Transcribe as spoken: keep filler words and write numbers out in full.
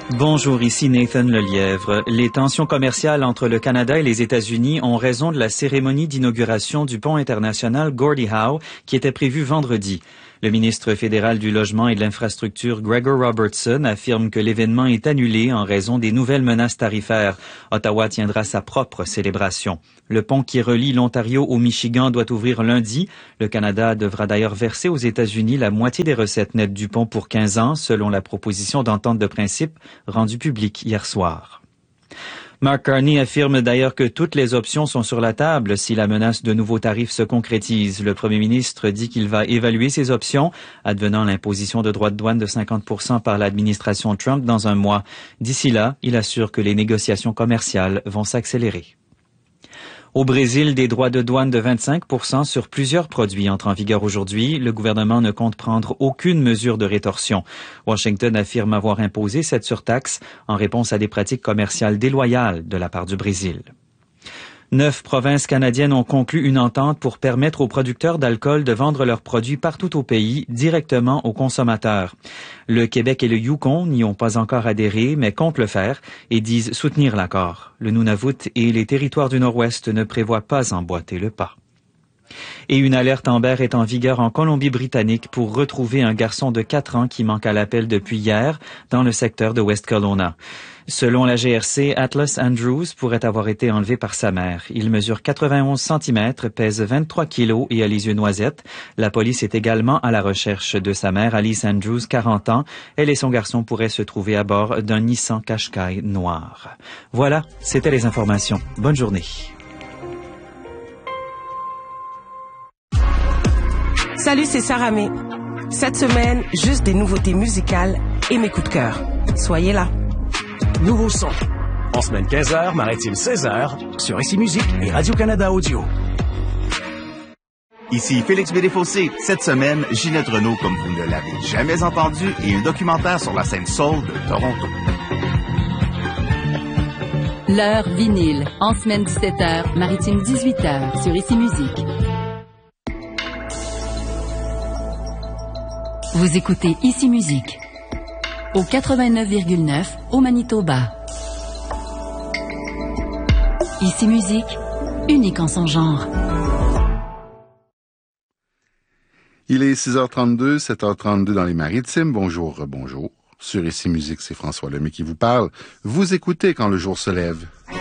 Bonjour, ici Nathan Lelièvre. Les tensions commerciales entre le Canada et les États-Unis ont raison de la cérémonie d'inauguration du pont international Gordie Howe qui était prévue vendredi. Le ministre fédéral du Logement et de l'Infrastructure, Gregor Robertson, affirme que l'événement est annulé en raison des nouvelles menaces tarifaires. Ottawa tiendra sa propre célébration. Le pont qui relie l'Ontario au Michigan doit ouvrir lundi. Le Canada devra d'ailleurs verser aux États-Unis la moitié des recettes nettes du pont pour quinze ans, selon la proposition d'entente de principe rendue publique hier soir. Mark Carney affirme d'ailleurs que toutes les options sont sur la table si la menace de nouveaux tarifs se concrétise. Le premier ministre dit qu'il va évaluer ces options, advenant l'imposition de droits de douane de cinquante pour cent par l'administration Trump dans un mois. D'ici là, il assure que les négociations commerciales vont s'accélérer. Au Brésil, des droits de douane de vingt-cinq pour cent sur plusieurs produits entrent en vigueur aujourd'hui. Le gouvernement ne compte prendre aucune mesure de rétorsion. Washington affirme avoir imposé cette surtaxe en réponse à des pratiques commerciales déloyales de la part du Brésil. Neuf provinces canadiennes ont conclu une entente pour permettre aux producteurs d'alcool de vendre leurs produits partout au pays directement aux consommateurs. Le Québec et le Yukon n'y ont pas encore adhéré, mais comptent le faire et disent soutenir l'accord. Le Nunavut et les territoires du Nord-Ouest ne prévoient pas emboîter le pas. Et une alerte Amber est en vigueur en Colombie-Britannique pour retrouver un garçon de quatre ans qui manque à l'appel depuis hier dans le secteur de West Kelowna. Selon la G R C, Atlas Andrews pourrait avoir été enlevé par sa mère. Il mesure quatre-vingt-onze centimètres, pèse vingt-trois kilos et a les yeux noisettes. La police est également à la recherche de sa mère, Alice Andrews, quarante ans. Elle et son garçon pourraient se trouver à bord d'un Nissan Qashqai noir. Voilà, c'était les informations. Bonne journée. Salut, c'est Sarah May. Cette semaine, juste des nouveautés musicales et mes coups de cœur. Soyez là. Nouveau son. En semaine quinze heures, maritime seize heures, sur Ici Musique et Radio-Canada Audio. Ici Félix Bédéfossé. Cette semaine, Ginette Renault comme vous ne l'avez jamais entendu et un documentaire sur la scène soul de Toronto. L'heure vinyle. En semaine dix-sept heures, maritime dix-huit heures, sur Ici Musique. Vous écoutez Ici Musique au quatre-vingt-neuf virgule neuf au Manitoba. Ici Musique, unique en son genre. Il est six heures trente-deux, sept heures trente-deux dans les Maritimes. Bonjour, bonjour. Sur Ici Musique, c'est François Lemay qui vous parle. Vous écoutez Quand le jour se lève.